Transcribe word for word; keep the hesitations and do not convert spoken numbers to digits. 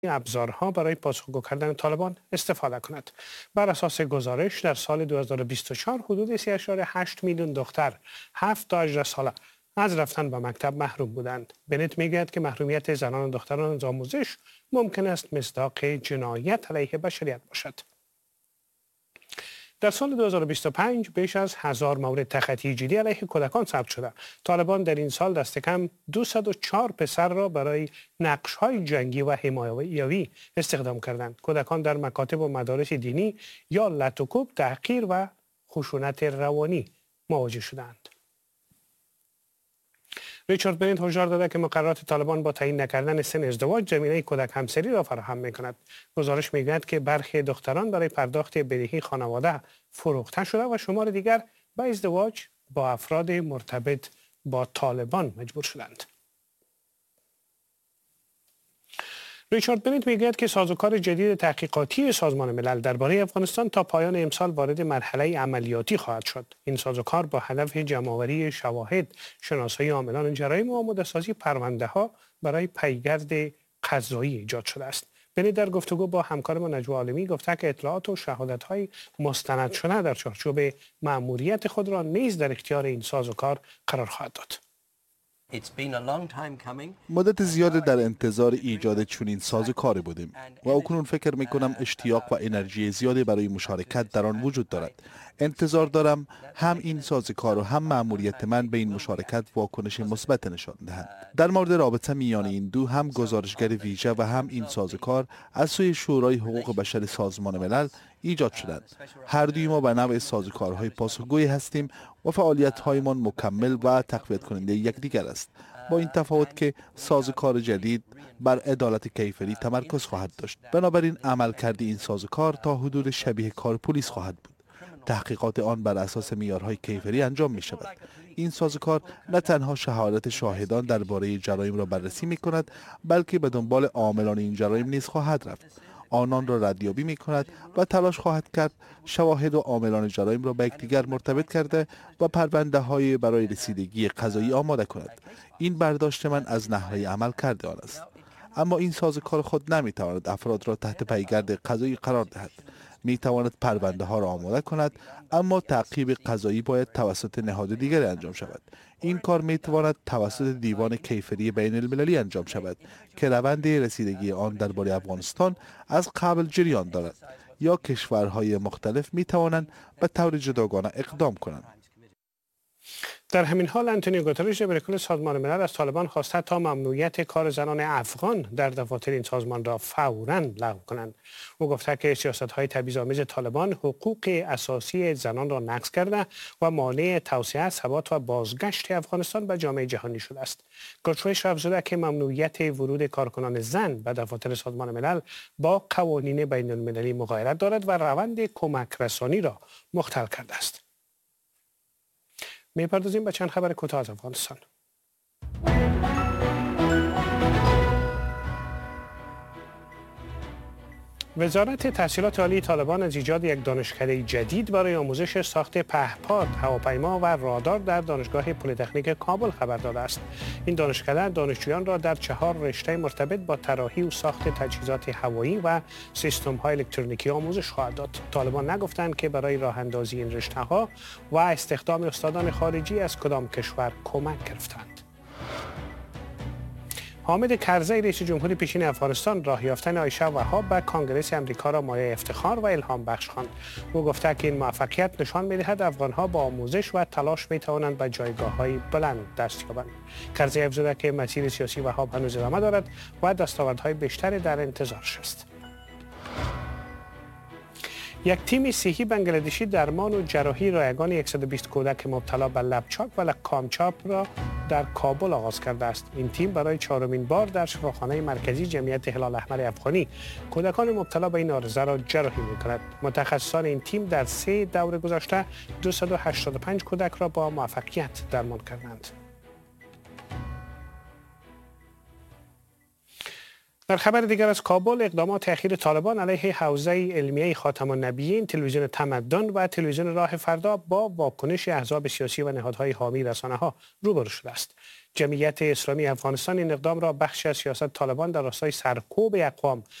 ابزارها برای پاسخگو کردن طالبان استفاده کند. بر اساس گزارش در سال دو هزار و بیست و چهار حدود سه ممیز هشت میلیون دختر هفت تا هجده ساله از رفتن به مکتب محروم بودند. بنت میگوید که محرومیت زنان و دختران از آموزش ممکن است مصداق جنایت علیه بشریت باشد. در سال دو هزار و بیست و پنج بیش از هزار مورد تخطی جدی علیه کودکان ثبت شده. طالبان در این سال دست کم دویست و چهار پسر را برای نقش‌های جنگی و حمایوی استخدام کردند. کودکان در مکاتب و مدارس دینی یا لط و کوب، تحقیر و خشونت روانی مواجه شدند. ریچارد بنت هشدار داده که مقررات طالبان با تعیین نکردن سن ازدواج زمینه کودک همسری را فراهم می‌کند. گزارش می‌گوید که برخی دختران برای پرداخت بدهی خانواده فروخته شده و شمار دیگر به ازدواج با افراد مرتبط با طالبان مجبور شدند. ریچارد بنت میگوید که سازوکار جدید تحقیقاتی سازمان ملل درباره افغانستان تا پایان امسال وارد مرحله عملیاتی خواهد شد. این سازوکار با هدف جمع‌آوری شواهد، شناسایی عاملان جرایم و آماده‌سازی پرونده‌ها برای پیگرد قضایی ایجاد شده است. بنت در گفتگو با همکار ما نجوا عالمی گفته که اطلاعات و شهادت‌های مستند شده در چارچوب مأموریت خود را نیز در اختیار این سازوکار قرار خواهد داد. مدت زیاد در انتظار ایجاد چنین سازوکاری بودیم و اکنون فکر می کنم اشتیاق و انرژی زیادی برای مشارکت در آن وجود دارد. انتظار دارم هم این سازوکار و هم مأموریت من به این مشارکت واکنش مثبت نشان دهند. در مورد رابطه میان این دو، هم گزارشگر ویژه و هم این سازوکار از سوی شورای حقوق بشر سازمان ملل ایجاد شدند. هر دوی ما به نوع سازوکارهای پاسخگویی هستیم و فعالیت‌هایمان مکمل و تقویت کننده یکدیگر است، با این تفاوت که سازوکار جدید بر عدالت کیفری تمرکز خواهد داشت. بنابراین عملکرد این سازوکار تا حدود شبیه کار پلیس خواهد بود. تحقیقات آن بر اساس معیارهای کیفری انجام می شود. این سازوکار نه تنها شهادت شاهدان درباره جرایم را بررسی می کند، بلکه به دنبال عاملان این جرایم نیز خواهد رفت. آنان را ردیابی می کند و تلاش خواهد کرد شواهد و عاملان جرایم را به یکدیگر مرتبط کرده و پرونده های برای رسیدگی قضایی آماده کند. این برداشت من از نحوه عمل کرده آن است. اما این سازوکار خود نمی تواند افراد را تحت پیگرد قضایی قرار دهد. می تواند پرونده ها را آماده کند، اما تعقیب قضایی باید توسط نهاد دیگری انجام شود. این کار می تواند توسط دیوان کیفری بین المللی انجام شود که روند رسیدگی آن درباره افغانستان از قبل جریان دارد، یا کشورهای مختلف می توانند به طور جداگانه اقدام کنند. در همین حال انتونیو گوترش رئیس سازمان ملل از طالبان خواسته تا ممنوعیت کار زنان افغان در دفاتر این سازمان را فوراً لغو کنند. او گفته که سیاست‌های تبعیض‌آمیز طالبان حقوق اساسی زنان را نقض کرده و مانع توسعه، ثبات و بازگشت افغانستان به جامعه جهانی شده است. گوترش افزوده که ممنوعیت ورود کارکنان زن به دفاتر سازمان ملل با قوانین بین‌المللی مغایرت دارد و روند کمک رسانی را مختل کرده است. می‌پردازیم به چند خبر کوتاه از افغانستان. وزارت تحصیلات عالی طالبان از ایجاد یک دانشکده جدید برای آموزش ساخت پهپاد، هواپیما و رادار در دانشگاه پلی‌تکنیک کابل خبر داده است. این دانشکده دانشجویان را در چهار رشته مرتبط با طراحی و ساخت تجهیزات هوایی و سیستم‌های الکترونیکی آموزش خواهد داد. طالبان نگفتند که برای راه اندازی این رشته‌ها و استخدام استادان خارجی از کدام کشور کمک گرفتند. حامد کرزی رئیس جمهور پیشین افغانستان راه یافتن عایشه وهاب به کانگرس امریکا را مایه افتخار و الهام بخش خواند. او گفته که این موفقیت نشان می‌دهد افغان‌ها با آموزش و تلاش می‌توانند به جایگاه‌های بلند دست یابند. کرزی افزوده که مسیر سیاسی وهاب هنوز ادامه دارد و دستاوردهای بیشتری در انتظارش است. یک تیم صحی بنگلادشی درمان و جراحی رایگان صد و بیست کودک مبتلا به لبچاک و کامچاپ را در کابل آغاز کرده است. این تیم برای چهارمین بار در شفاخانه مرکزی جمعیت هلال احمر افغانی کودکان مبتلا به این عارضه را جراحی می‌کند. متخصصان این تیم در سه دوره گذشته دویست و هشتاد و پنج کودک را با موفقیت درمان کردند. در خبر دیگر از کابل، اقدامات اخیر طالبان علیه حوزه علمیه خاتم النبیین، تلویزیون تمدن و تلویزیون راه فردا با واکنش احزاب سیاسی و نهادهای حامی رسانه‌ها روبرو شده است. جمعیت اسلامی افغانستان این اقدام را بخشی از سیاست طالبان در راستای سرکوب اقوام